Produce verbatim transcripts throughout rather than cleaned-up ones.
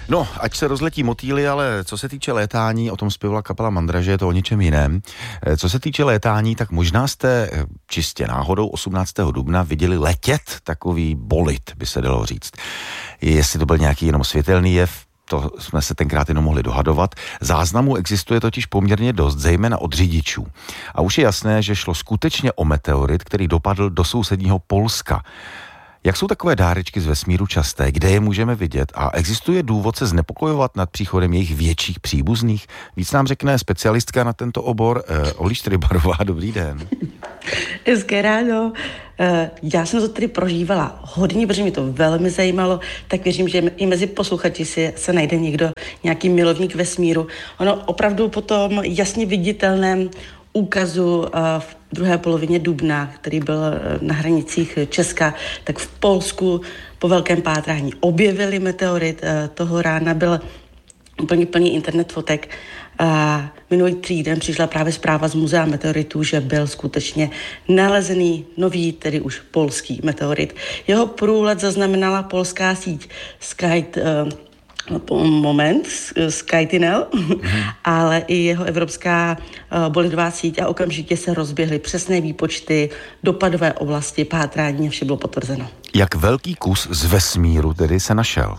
No, ať se rozletí motýly, ale co se týče létání, o tom zpěvala kapela Mandra, že je to o něčem jiném. Co se týče létání, tak možná jste čistě náhodou osmnáctého dubna viděli letět takový bolid, by se dalo říct. Jestli to byl nějaký jenom světelný jev, to jsme se tenkrát jenom mohli dohadovat. Záznamů existuje totiž poměrně dost, zejména od řidičů. A už je jasné, že šlo skutečně o meteorit, který dopadl do sousedního Polska. Jak jsou takové dárečky z vesmíru časté? Kde je můžeme vidět? A existuje důvod se znepokojovat nad příchodem jejich větších příbuzných? Víc nám řekne specialistka na tento obor eh, Olí Štrybarová. Dobrý den. Hezké ráno. Já jsem to tedy prožívala hodně, protože mě to velmi zajímalo, tak věřím, že i mezi posluchači si se najde někdo, nějaký milovník vesmíru. Ono opravdu po tom jasně viditelném úkazu v druhé polovině dubna, který byl na hranicích Česka, tak v Polsku po velkém pátrání objevili meteorit. Toho rána byl úplně plný internet fotek. A minulý týden přišla právě zpráva z Muzea meteoritů, že byl skutečně nalezený nový, tedy už polský meteorit. Jeho průlet zaznamenala polská síť Sky, uh, moment, SkyTunnel, mm. ale i jeho evropská uh, bolidová síť a okamžitě se rozběhly přesné výpočty, dopadové oblasti, pátrání a vše bylo potvrzeno. Jak velký kus z vesmíru tedy se našel?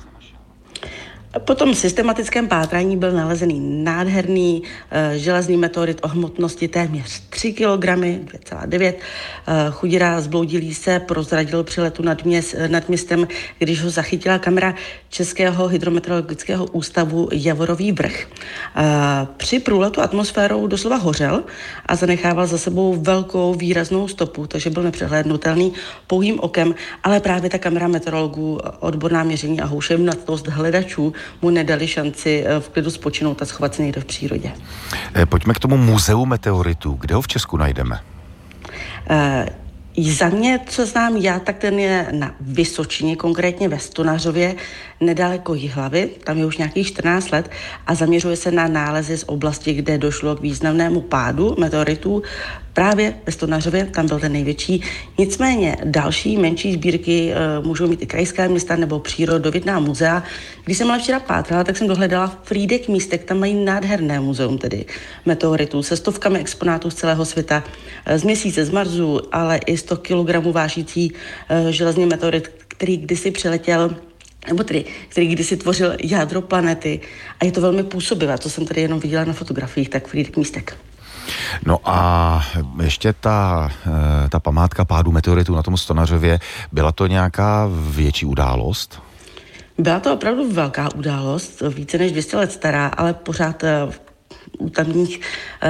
Po tom systematickém pátrání byl nalezený nádherný uh, železný meteorit o hmotnosti téměř tři kilogramy, dvě celá devět. Uh, chudira zbloudilý se prozradil při letu nad, měst, nad městem, když ho zachytila kamera Českého hydrometeorologického ústavu Javorový vrch. Uh, při průletu atmosférou doslova hořel a zanechával za sebou velkou výraznou stopu, takže byl nepřehlédnutelný pouhým okem, ale právě ta kamera meteorologů, odborná měření a houševnatost hledačů mu nedali šanci v klidu spočinout a schovat se někde v přírodě. Pojďme k tomu muzeu meteoritů. Kde ho v Česku najdeme? Uh, Za mě, co znám já, tak ten je na Vysočině, konkrétně ve Stonařově, nedaleko Jihlavy, tam je už nějakých čtrnáct let a zaměřuje se na nálezy z oblasti, kde došlo k významnému pádu meteoritů. Právě ve Stonařově, tam byl ten největší. Nicméně další menší sbírky e, můžou mít i krajská města nebo přírodovědná muzea. Když jsem ale včera pátrala, tak jsem dohledala Frýdek Místek, tam mají nádherné muzeum tedy meteoritů se stovkami exponátů z celého světa, e, z Měsíce, z Marsu, ale i sto kilogramů vážící e, železný meteorit, který kdysi přiletěl nebo tedy, který kdysi tvořil jádro planety a je to velmi působivé, co jsem tady jenom viděla na fotografiích, tak Frýdek Místek. No a ještě ta, ta památka pádu meteoritu na tom Stonařově, byla to nějaká větší událost? Byla to opravdu velká událost, více než dvě stě let stará, ale pořád u tamních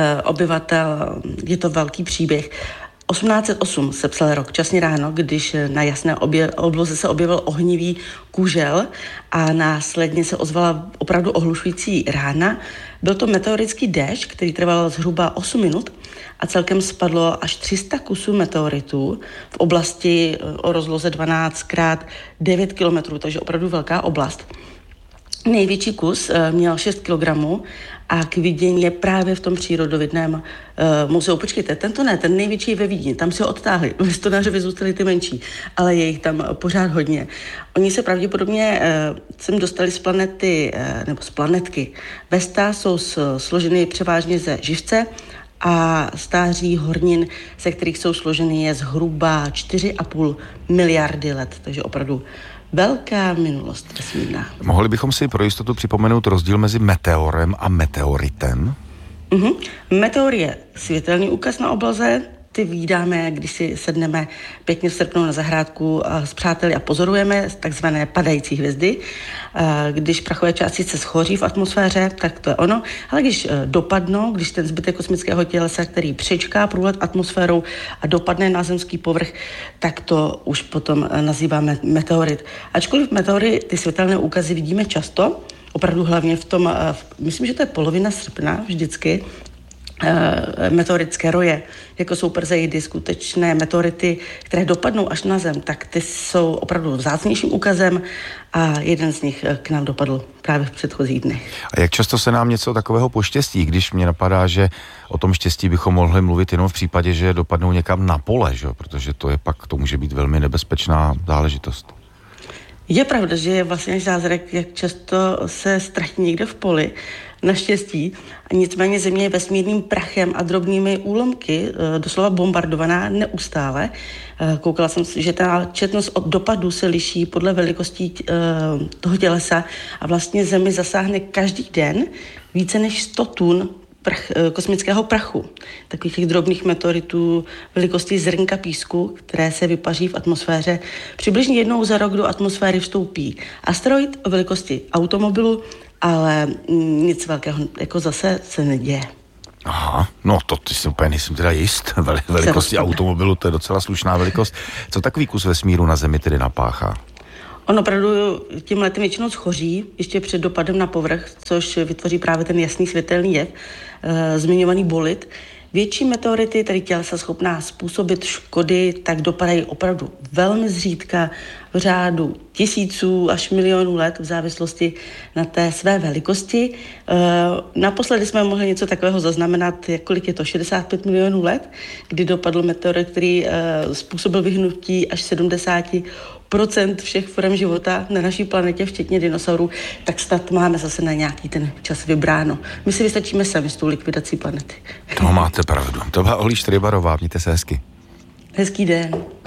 obyvatel je to velký příběh. osmnáct set osm se psal rok, časně ráno, když na jasné obje, obloze se objevil ohnivý kužel a následně se ozvala opravdu ohlušující rána. Byl to meteorický déšť, který trval zhruba osm minut a celkem spadlo až tři sta kusů meteoritů v oblasti o rozloze dvanáct krát devět kilometrů, takže opravdu velká oblast. Největší kus měl šest kilogramů a k vidění je právě v tom přírodovědném uh, muzeu. Počkejte, tento ne, ten největší je ve Vídni, tam si ho odtáhli, ve Stonařově zůstaly ty menší, ale je jich tam pořád hodně. Oni se pravděpodobně uh, sem dostali z planety, uh, nebo z planetky. Vesta jsou složeny převážně ze živce a stáří hornin, ze kterých jsou složeny, je zhruba čtyři a půl miliardy let, takže opravdu velká minulost vesmírná. Mohli bychom si pro jistotu připomenout rozdíl mezi meteorem a meteoritem? Uh-huh. Meteor je světelný úkaz na obloze, ty vídáme, když si sedneme pěkně v srpnu na zahrádku s přáteli a pozorujeme takzvané padající hvězdy. Když prachové částice schoří v atmosféře, tak to je ono. Ale když dopadnou, když ten zbytek kosmického tělesa, který přečká průlet atmosférou a dopadne na zemský povrch, tak to už potom nazýváme meteorit. Ačkoliv meteory, ty světelné úkazy vidíme často, opravdu hlavně v tom, myslím, že to je polovina srpna vždycky, meteorické roje, jako jsou Perseidy, skutečné meteority, které dopadnou až na Zem, tak ty jsou opravdu vzácnějším úkazem a jeden z nich k nám dopadl právě v předchozích dnech. A jak často se nám něco takového poštěstí, když mě napadá, že o tom štěstí bychom mohli mluvit jenom v případě, že dopadnou někam na pole, že? Protože to je pak, to může být velmi nebezpečná záležitost. Je pravda, že je vlastně zázrak, jak často se ztratí někde v poli, naštěstí. A nicméně Země je vesmírným prachem a drobnými úlomky, doslova bombardovaná neustále. Koukala jsem si, že ta četnost od dopadů se liší podle velikosti toho tělesa a vlastně Zemi zasáhne každý den více než sto tun prach, kosmického prachu. Takových těch drobných meteoritů velikosti zrnka písku, které se vypaří v atmosféře. Přibližně jednou za rok do atmosféry vstoupí asteroid o velikosti automobilu, ale nic velkého jako zase se neděje. Aha, no to ty si úplně nejsem teda jist. Vel, velikosti automobilu, to je docela slušná velikost. Co takový kus vesmíru na Zemi tedy napáchá? On opravdu tím letem většinou schoří ještě před dopadem na povrch, což vytvoří právě ten jasný světelný jev, e, zmiňovaný bolid. Větší meteority, tedy tělesa schopná způsobit škody, tak dopadají opravdu velmi zřídka, v řádu tisíců až milionů let v závislosti na té své velikosti. E, naposledy jsme mohli něco takového zaznamenat, kolik je to, šedesát pět milionů let, kdy dopadl meteorit, který e, způsobil vyhnutí až sedmdesát procent všech forem života na naší planetě, včetně dinosaurů, tak snad máme zase na nějaký ten čas vybráno. My si vystačíme sami s tou likvidací planety. To máte pravdu. To byla Olí Štrybarová, mějte se hezky. Hezký den.